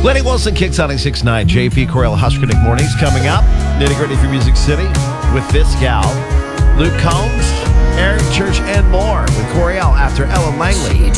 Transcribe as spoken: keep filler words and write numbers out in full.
Lenny Wilson kicks on a six nine. J P Coriel Huskerick Mornings coming up. Nitty Gritty for Music City with this gal. Luke Combs, Eric Church, and more with Coriel after Ellen Langley.